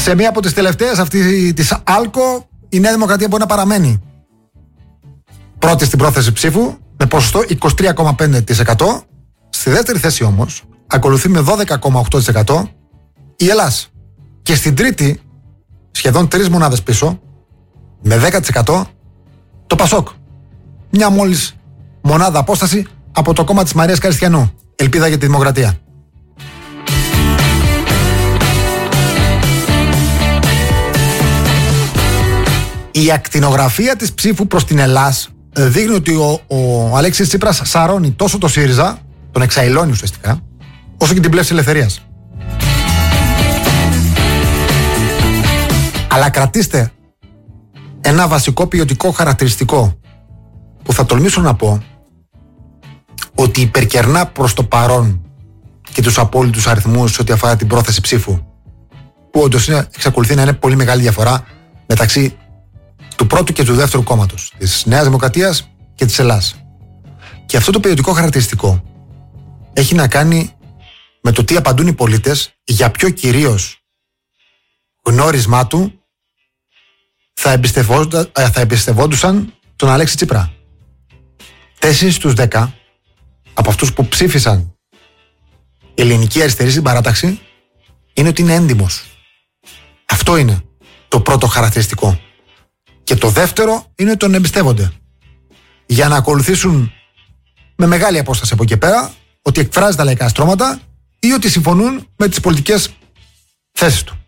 Σε μία από τις τελευταίες, αυτή της ΑΛΚΟ, η Νέα Δημοκρατία μπορεί να παραμένει πρώτη στην πρόθεση ψήφου με ποσοστό 23,5%. Στη δεύτερη θέση όμως ακολουθεί με 12,8% η Ελλάς. Και στην τρίτη, σχεδόν 3 μονάδες πίσω, με 10% το ΠΑΣΟΚ. Μια μόλις μονάδα απόσταση από το κόμμα της Μαρίας Καριστιανού. Ελπίδα για τη Δημοκρατία. Η ακτινογραφία της ψήφου προς την Ελλάς δείχνει ότι ο Αλέξης Τσίπρας σαρώνει τόσο το ΣΥΡΙΖΑ, τον εξαϊλώνει ουσιαστικά, όσο και την πλεύση ελευθερίας. Αλλά κρατήστε ένα βασικό ποιοτικό χαρακτηριστικό που θα τολμήσω να πω ότι υπερκερνά προς το παρόν και τους απόλυτους αριθμούς ό,τι αφορά την πρόθεση ψήφου, που όντως εξακολουθεί να είναι πολύ μεγάλη διαφορά μεταξύ του πρώτου και του δεύτερου κόμματος, της Νέας Δημοκρατίας και της Ελλάς. Και αυτό το ποιοτικό χαρακτηριστικό έχει να κάνει με το τι απαντούν οι πολίτες, για ποιο κυρίως γνώρισμά του θα εμπιστευόντουσαν τον Αλέξη Τσίπρα. 4 στους 10 από αυτούς που ψήφισαν η ελληνική αριστερή στην παράταξη είναι ότι είναι έντιμος. Αυτό είναι το πρώτο χαρακτηριστικό. Και το δεύτερο είναι ότι τον εμπιστεύονται. Για να ακολουθήσουν με μεγάλη απόσταση από εκεί πέρα ότι εκφράζει τα λαϊκά στρώματα ή ότι συμφωνούν με τις πολιτικές θέσεις του.